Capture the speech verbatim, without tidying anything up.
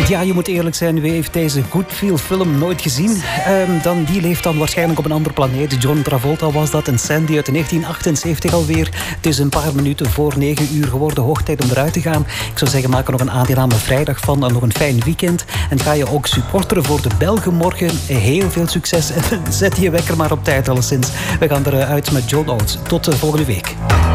Ja, je moet eerlijk zijn, wie heeft deze Goodfield film nooit gezien? Um, dan, die leeft dan waarschijnlijk op een andere planeet. John Travolta was dat, en Sandy uit negentien achtenzeventig alweer. Het is een paar minuten voor negen uur geworden, hoog tijd om eruit te gaan. Ik zou zeggen, maak er nog een aangename vrijdag van en nog een fijn weekend. En ga je ook supporteren voor de Belgen morgen. Heel veel succes en zet je wekker maar op tijd alleszins. We gaan eruit met John Oates. Tot de volgende week.